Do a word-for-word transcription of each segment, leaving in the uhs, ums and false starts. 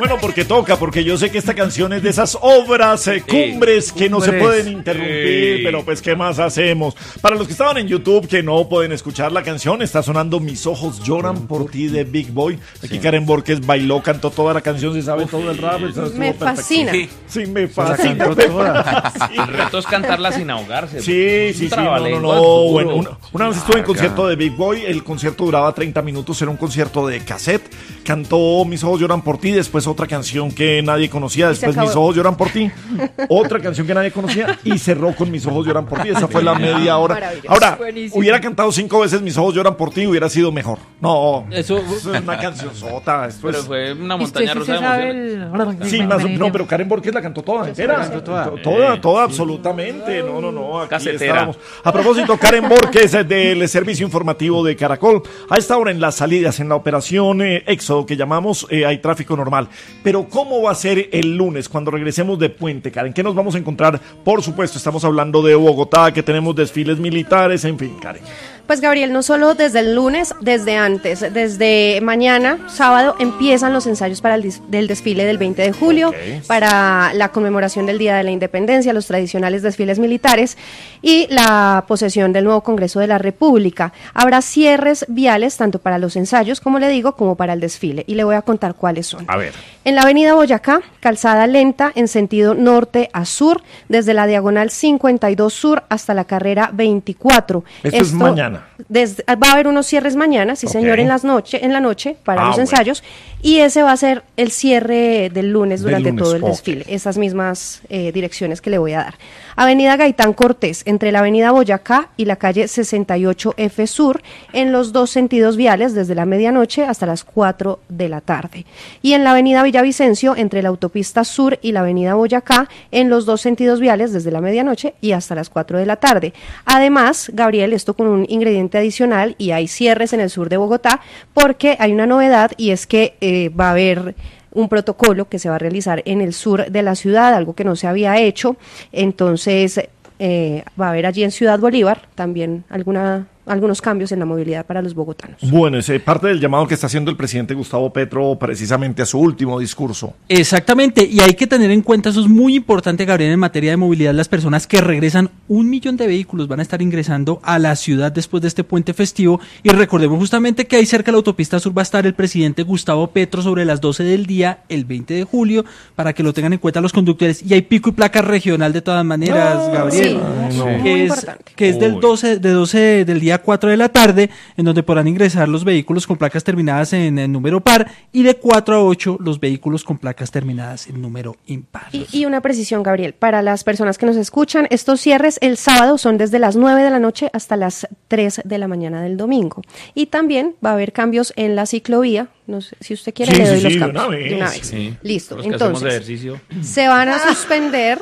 Bueno, porque toca, porque yo sé que esta canción es de esas obras eh, cumbres sí, que no cumbres. se pueden interrumpir, sí. Pero pues ¿qué más hacemos? Para los que estaban en YouTube que no pueden escuchar la canción, está sonando Mis ojos lloran por ti de Big Boy. Aquí sí. Karen Borges bailó, cantó toda la canción, se sabe Uf, todo el rap. Me fascina. Sí, sí, me fascina. Me fascina. El reto es cantarla sin ahogarse. Sí, sí, sí, no, no, no. Bueno, una, una vez estuve en concierto de Big Boy, el concierto duraba treinta minutos, era un concierto de cassette. Cantó Mis ojos lloran por ti, después otra canción que nadie conocía, después Mis ojos lloran por ti, otra canción que nadie conocía y cerró con Mis ojos lloran por ti. Esa fue la media hora. Ahora, buenísimo. Hubiera cantado cinco veces Mis ojos lloran por ti, hubiera sido mejor. No, eso, eso es una canción sota. Pero es... fue una montaña rusa de emociones. El... Sí, más, no, pero Karen Borges la cantó toda entera. Toda, toda, toda absolutamente. No, no, no. Aquí estábamos. A propósito, Karen Borges del servicio informativo de Caracol. A esta hora en las salidas, en la operación eh, Éxodo que llamamos, eh, hay tráfico normal. Pero ¿cómo va a ser el lunes cuando regresemos de Puente, Karen? ¿Qué nos vamos a encontrar? Por supuesto, estamos hablando de Bogotá, que tenemos desfiles militares, en fin, Karen. Pues Gabriel, no solo desde el lunes, desde antes, desde mañana, sábado, empiezan los ensayos para el dis- del desfile del veinte de julio, okay. Para la conmemoración del Día de la Independencia, los tradicionales desfiles militares y la posesión del nuevo Congreso de la República. Habrá cierres viales tanto para los ensayos, como le digo, como para el desfile, y le voy a contar cuáles son. A ver. En la avenida Boyacá, calzada lenta en sentido norte a sur, desde la diagonal cincuenta y dos sur hasta la carrera veinticuatro. Esto, Esto es mañana. Desde, va a haber unos cierres mañana, sí okay. Señor, en, las noche, en la noche para ah, los ensayos, bueno. Y ese va a ser el cierre del lunes durante del lunes. todo el okay. desfile, esas mismas eh, direcciones que le voy a dar. Avenida Gaitán Cortés, entre la avenida Boyacá y la calle sesenta y ocho F Sur, en los dos sentidos viales, desde la medianoche hasta las cuatro de la tarde. Y en la avenida Villavicencio, entre la autopista Sur y la avenida Boyacá, en los dos sentidos viales, desde la medianoche y hasta las cuatro de la tarde. Además, Gabriel, esto con un ingrediente adicional, y hay cierres en el sur de Bogotá, porque hay una novedad, y es que eh, va a haber un protocolo que se va a realizar en el sur de la ciudad, algo que no se había hecho. Entonces eh, va a haber allí en Ciudad Bolívar también alguna algunos cambios en la movilidad para los bogotanos. Bueno, es parte del llamado que está haciendo el presidente Gustavo Petro precisamente a su último discurso. Exactamente, y hay que tener en cuenta, eso es muy importante, Gabriel, en materia de movilidad, las personas que regresan, un millón de vehículos van a estar ingresando a la ciudad después de este puente festivo, y recordemos justamente que ahí cerca de la autopista sur va a estar el presidente Gustavo Petro sobre las doce del día, el veinte de julio, para que lo tengan en cuenta los conductores, y hay pico y placa regional de todas maneras, ah, Gabriel, sí, no. sí. que, es, que es del doce, de doce del día cuatro de la tarde, en donde podrán ingresar los vehículos con placas terminadas en, en número par, y de cuatro a ocho los vehículos con placas terminadas en número impar. Y, y una precisión, Gabriel, para las personas que nos escuchan, estos cierres el sábado son desde las nueve de la noche hasta las tres de la mañana del domingo. Y también va a haber cambios en la ciclovía. No sé, si usted quiere, sí, le doy sí, los sí, cambios. De una vez. De una vez. Sí. Listo. Los que entonces, ejercicio. se van a suspender.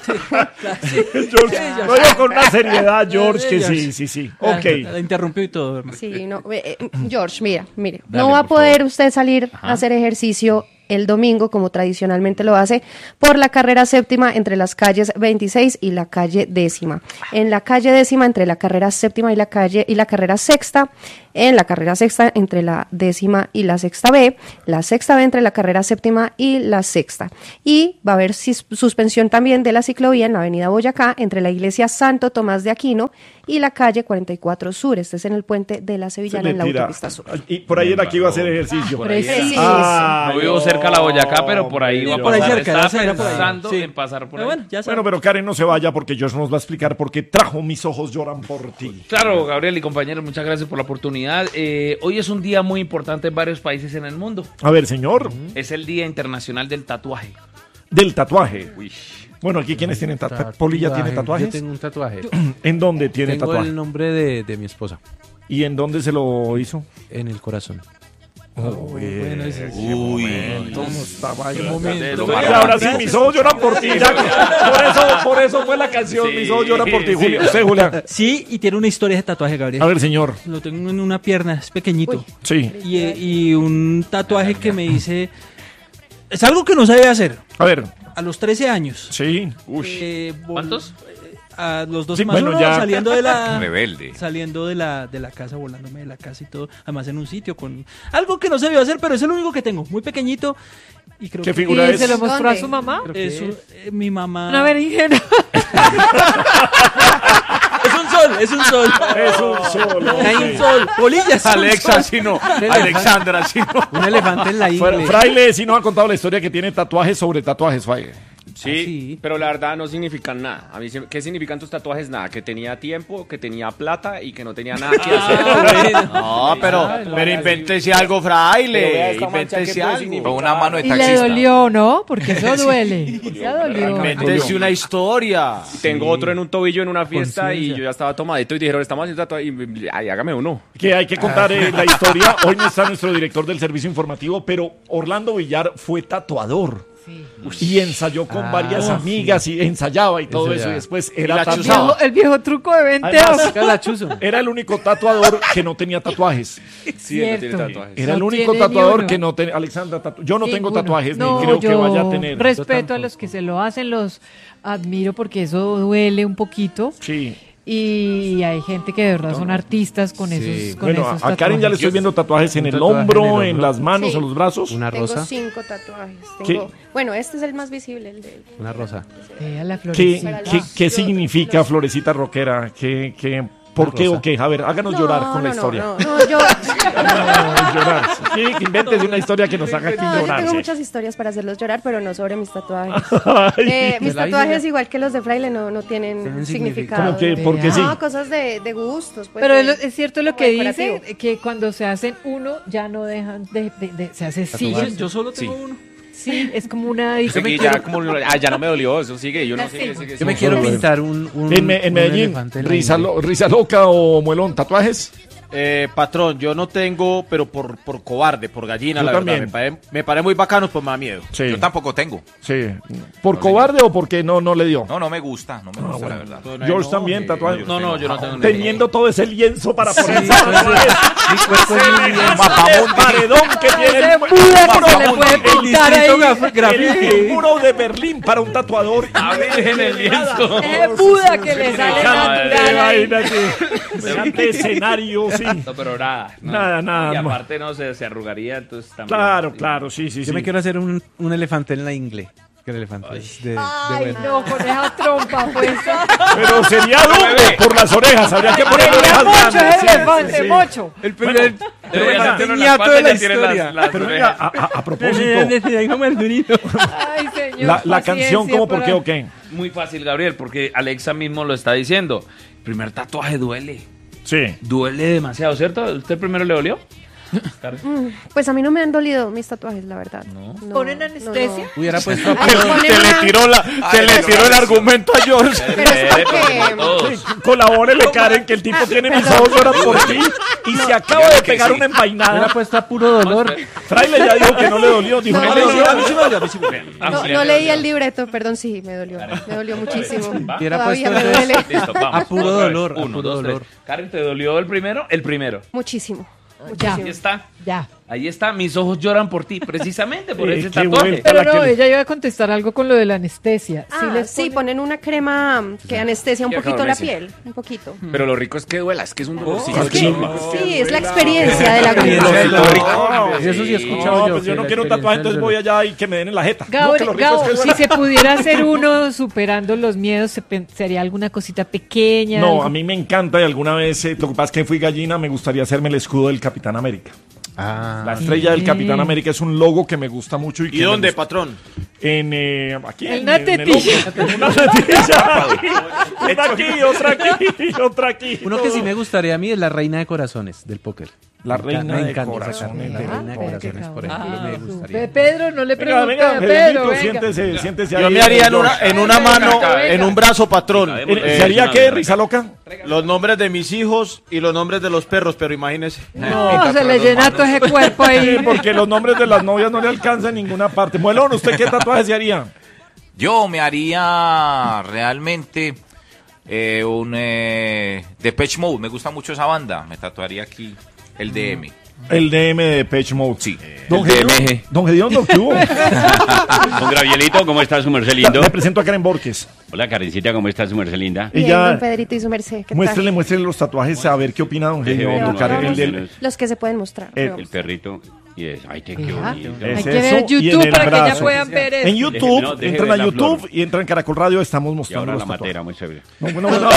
George, no, yo con una seriedad, George, que sí, sí, sí. Ok. La interrumpió y todo. Sí, no, eh, George, mira, mire, Dale, no va a poder favor. usted salir Ajá. a hacer ejercicio el domingo, como tradicionalmente lo hace, por la carrera séptima entre las calles veintiséis y la calle décima. En la calle décima, entre la carrera séptima y la calle y la carrera sexta, en la carrera sexta entre la décima y la sexta B, la sexta B entre la carrera séptima y la sexta. Y va a haber sis- suspensión también de la ciclovía en la avenida Boyacá, entre la iglesia Santo Tomás de Aquino y la calle cuarenta y cuatro Sur. Este es en el puente de la Sevillana, en la autopista Sur. Y por ahí era que iba a hacer ejercicio. Por ahí sí. ah, no vivo cerca de la Boyacá, pero por ahí va a pasar. Por ahí cerca, Estaba era por ahí. pensando Sí. en pasar por pero ahí. Bueno, ya bueno, pero Karen no se vaya porque George nos va a explicar por qué trajo Mis ojos lloran por ti. Claro, Gabriel y compañeros, muchas gracias por la oportunidad. Eh, hoy es un día muy importante en varios países en el mundo. A ver, señor. Es el Día Internacional del Tatuaje. Del tatuaje. Uy. Bueno, aquí quienes tienen tatuajes. ¿Polilla tiene tatuajes? Yo tengo un tatuaje. ¿En dónde tiene tengo tatuaje? el nombre de, de mi esposa. ¿Y en dónde se lo hizo? En el corazón. Oh, bueno, ese es Uy, momento, estaba ahí. momento. Y ahora sí, Mis ojos lloran por ti. Ya, por, eso, por eso fue la canción, sí, Mis ojos lloran por ti. Julio, usted, Julián. Sí, y tiene una historia de tatuaje, Gabriel. A ver, señor. Lo tengo en una pierna, es pequeñito. Uy. Sí. Y, y un tatuaje que me hice... Es algo que no sabía hacer. A ver. A los trece años. Sí. Uy. Eh, vol- ¿Cuántos? A los dos Sí, más bueno, uno, ya. saliendo de la Rebelde. saliendo de la de la casa, volándome de la casa y todo, además en un sitio con algo que no se vio hacer, pero es el único que tengo, muy pequeñito. Y creo ¿Qué que figura ¿Y es? se lo mostró ¿Dónde? a su mamá? es un- eh, mi mamá. Una berenjena. Es un sol, es un sol. Es un solo. Hay un sol. Polillas. un Alexa, sol. si no. elefante. Alexandra, si no. Un elefante en la Fra- ingle. Fraile sí nos ha contado la historia que tiene tatuajes sobre tatuajes, Fraile. Sí, Ah, sí. pero la verdad no significan nada. A mí, se- ¿qué significan tus tatuajes? Nada, que tenía tiempo, que tenía plata y que no tenía nada que hacer. No, pero, Ah, no, pero no, invéntese no. algo, Pero vea fraile. esta mancha, ¿qué Invéntese puede algo. significar? Con una mano de Y le taxista. dolió, ¿no? Porque eso duele. Ya dolió. Invéntese una historia. Tengo otro en un tobillo en una fiesta Conciencia. y yo ya estaba tomadito y dijeron, estamos haciendo tatuajes. Y ay, hágame uno. Que hay que contar eh, la historia. Hoy no está nuestro director del servicio informativo, pero Orlando Villar fue tatuador. Y ensayó con Ah, varias sí. amigas y ensayaba y todo eso. Ensayaba. Y después Y era la El tatuador. viejo, el viejo truco de veinte Además, años. La chuzo. Era el único tatuador que no tenía tatuajes. Sí, él no tiene Cierto. tatuajes. Era el No único tiene ni tatuador uno. que no tenía. Alexandra, tatu- yo no tengo Ninguno. tatuajes No, ni creo que yo vaya a tener. respeto a los que se lo hacen, los admiro porque eso duele un poquito. Sí. Y hay gente que de verdad son artistas con esos, con Bueno, esos a, a Karen ya le tatuajes. estoy viendo tatuajes en Un el tatuaje en hombro, el hombro. en las manos, Sí. en los brazos. Una Tengo rosa. cinco tatuajes. ¿Qué? Tengo, bueno, este es el más visible, el de... Una rosa. Eh, a la ¿Qué, florecita. qué, qué significa Florecita Rockera? ¿Qué, qué, ¿Por qué o qué? A ver, háganos llorar con la no, historia. No, no, yo, No, llorar. Sí, que inventes una historia que nos haga aquí no, yo llorar. tengo sí. muchas historias para hacerlos llorar, pero no sobre mis tatuajes. Ay, Eh, mis la tatuajes, isla. igual que los de Fraile, no, no tienen, Tienen significado. ¿Cómo que? Vea. Porque sí. No, cosas de, de gustos. Pues, Pero de- es, lo- es cierto lo como que decorativo. dicen, que cuando se hacen uno ya no dejan de, de- de- se hace siglo. Yo solo tengo Sí. uno. Sí, es como una Yo me ya, como, ah, ya no me dolió, eso sigue, yo no Ya sigue, sigo. sigue, Yo me sigue. quiero solo pintar un, un En, Me- en un Medellín, elefante en la risa, ingle. lo- risa loca o muelón, ¿tatuajes? Eh, patrón, yo no tengo, pero por, por cobarde, por gallina, Yo la también. verdad. Me parece, me parece muy bacano, pues me da miedo. Sí. Yo tampoco tengo. Sí. ¿Por cobarde o porque no, no le dio? No, no me gusta, no me gusta, la verdad. George también, tatuajes. No, no, yo no tengo ni Teniendo todo ese lienzo para poner Mi cuerpo es muy bien. el paredón que tiene Ese el, Buda que se le puede el pintar distrito ahí. graf- gráfico, el muro de Berlín para un tatuador. A ver, en el lienzo. Ese Buda que le sale natural ahí. Imagínate. Semejante escenario, sí. No, pero nada. no. Nada, nada, Y no. aparte no se, se arrugaría, entonces también. Claro, claro, sí, sí, Yo sí. me quiero hacer un, un elefante en la ingle. Que el elefante es de, de Ay, bueno. no, con esa trompa puesta. Pero sería Dumbo por las orejas. Habría que poner Sería orejas mocho, grandes. es sí, elefante, sí, sí. mocho. El Bueno, primer pero venga, Debería tener niñato las de la patas y tiene las- historia. las Pero orejas. venga, a, a- a propósito, Digo Merdurito. Ay, señor. la, la canción, paciencia ¿cómo, por para- qué o qué? Muy fácil, Gabriel, porque Alexa mismo lo está diciendo. El primer tatuaje duele. Sí. Duele demasiado, ¿cierto? ¿Usted primero le dolió? Pues a mí no me han dolido mis tatuajes, la verdad. No. ¿Ponen anestesia? Hubiera puesto Ay, ponen Se le una- tiró, la, se le tiró el argumento a George. Pero es Eh, como porque... todos. Colabórele, Karen, que el tipo tiene mis ojos lloran por ti y se acaba de pegar una hubiera empainada. puesto a puro dolor. Fraile ya dijo que no le dolió. Dijo, No, "No le dolió". no. A mí sí me dolió, a mí sí me dolió. Ah, No, sí, no le leí dolió. el libreto, perdón, sí, me dolió. Me dolió muchísimo. Hubiera Todavía puesto me duele. Listo, vamos. A puro Otra vez. dolor, a Uno, puro dos, dolor. tres. Karen, ¿te dolió el primero? El primero. Muchísimo. Ya, Ahí está. ya. Ahí está. Mis ojos lloran por ti, precisamente por Eh, ese qué tatuaje. vuelta. Pero la no, que- ella iba a contestar algo con lo de la anestesia. Ah, sí, sí, les ponen- ponen una crema que anestesia un Que poquito la adormece. piel, un poquito. Pero lo rico es que duela, es que es un dolorcito. qué chimba. Sí, es la experiencia de la Experiencia aguja. del dolor. Eso sí he escuchado No, yo. pues yo que no la quiero un experiencia tatuaje, entonces del voy dolor. allá y que me den en la jeta. Gabo, No, que lo rico Gabo, es que si duela. se pudiera hacer uno superando los miedos, se pen- ¿sería alguna cosita pequeña? No, algo- a mí me encanta y alguna vez, eh, lo que pasa es que fui gallina, me gustaría hacerme el escudo del Capitán América. Ah, La estrella del Capitán América es un logo que me gusta mucho. ¿Y, ¿Y que me dónde, gusta. patrón? En, eh, aquí. En en, una en el tetilla. hombro. Una tetilla. Una aquí, otra aquí, otra aquí. uno que sí me gustaría a mí es la reina de corazones del póker. La Me reina encanta- me de encanta corazones. sacarme la Ah, reina de vea, corazones, qué por cabrón. ejemplo, me Pe- gustaría. Pedro, no le Venga, pregunte venga, a Pedro, Pedrito, venga. siéntese, siéntese Yo ahí, me haría en George. una, en una Venga, mano, venga. en un brazo, patrón. Eh, Eh, ¿Se haría qué, risa loca? los nombres de mis hijos y los nombres de los perros, pero imagínese. No, se le llena todo ese cuerpo Sí, ahí. porque los nombres de las novias no le alcanzan en ninguna parte. Muelón, ¿usted qué tatuaje se haría? Yo me haría realmente eh, un eh, Depeche Mode. Me gusta mucho esa banda. Me tatuaría aquí el D M. El D M de Depeche Mode. Sí. Don el D M G. Gediondo, Don Gediondo, ¿qué hubo? Don Gabrielito, ¿cómo está su merced lindo? Le presento a Karen Borges. Hola, Karencita, ¿cómo está su merced linda? Bien, Ella- don Pedrito y su merced. ¿qué Muéstrele, tal? muéstrele los tatuajes a ver qué opina Don Deje ver Gediondo. los Karen, el tatuajes. del- Los que se pueden mostrar. El- vamos. El perrito Y es, ay, qué Mira, bonito. Hay Es que ver eso, y en YouTube el para que ya brazo. puedan ver En eso. YouTube, Deje- no, deje entran ver a la YouTube flor. y entran en Caracol Radio, estamos Y mostrando ahora los la tatuajes. matera, muy severa. No, bueno, bueno.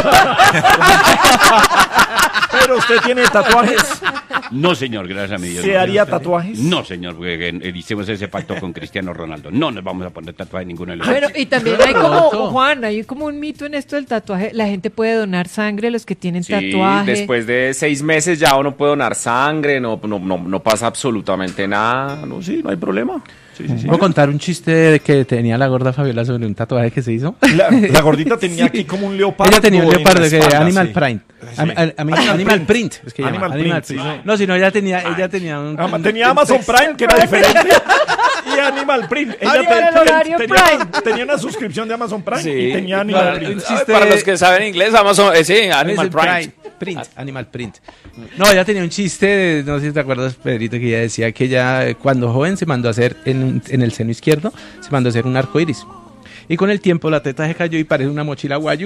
Pero usted tiene tatuajes. No, señor, gracias a mi Dios. ¿Se no. haría tatuajes? No, señor, porque eh, hicimos ese pacto con Cristiano Ronaldo. No nos vamos a poner tatuaje ninguno de los Bueno, dos. y también hay como, Juan, hay como un mito en esto del tatuaje. La gente puede donar sangre, los que tienen Sí, tatuaje. después de seis meses ya uno puede donar sangre, no, no, no, no pasa absolutamente nada, no, sí, no hay problema. Sí, sí, sí. ¿Puedo contar un chiste de que tenía la gorda Fabiola sobre un tatuaje que se hizo? La, la gordita tenía aquí como un leopardo. Ella tenía un en leopardo la que espalda, Animal sí. Print. Sí. Am- al- am- Animal Animal, Print. Print. Es que Animal llama, Print, sí. No, sino ella tenía, ella tenía un... Ah, tenía Amazon Prime, que era diferente, y Animal Print. Ella Animal te- Horario tenía, Prime. tenía una suscripción de Amazon Prime Sí. y tenía Animal Claro, Print. un Ay, chiste- para los que saben inglés, Amazon, eh, sí, Animal Es el Prime. Print, Animal Print. No, ella tenía un chiste, de- no sé si te acuerdas, Pedrito, que ella decía que ella eh, cuando joven se mandó a hacer en, un- en el seno izquierdo, se mandó a hacer un arco iris. Y con el tiempo la teta se cayó y parece una mochila guayu.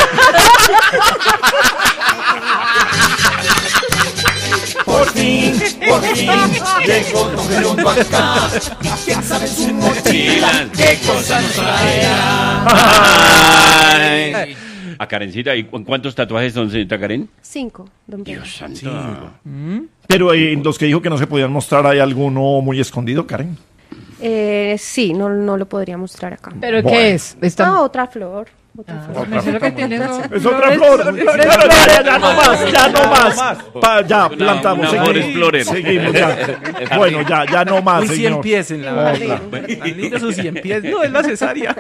Por fin, por fin, llegó Don Geronto acá. ¿Quién sabe en su mochila qué cosa nos traerá? Ay. A Karencita, ¿y cu- cuántos tatuajes son, señorita Karen? Cinco, don Pedro. Dios santo. Pero eh, los que dijo que no se podían mostrar, ¿hay alguno muy escondido, Karen? Eh, sí, no, no lo podría mostrar acá. ¿Pero Bueno. qué es? Está... Ah, otra flor. Otra flor. Me sé lo que tiene eso. Es otra flor. Claro, ya, ya, ya no más, ya no más. Pa- ya, plantamos. una seguimos. flor explorer. Seguimos, ya. Bueno, ya, ya no más, Un cien señor. pies en la Otra. Tan lindo esos cien pies. No, es la cesárea.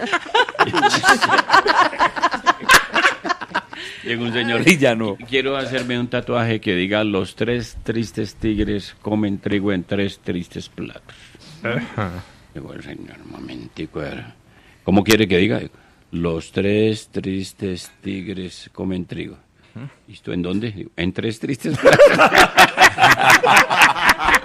Llega un señor. Y ya no. Quiero hacerme un tatuaje que diga: los tres tristes tigres comen trigo en tres tristes platos. Digo, el señor, un momentico. a ver. ¿Cómo quiere que diga? Los tres tristes tigres comen trigo. ¿Y esto en dónde? Digo, en tres tristes platos.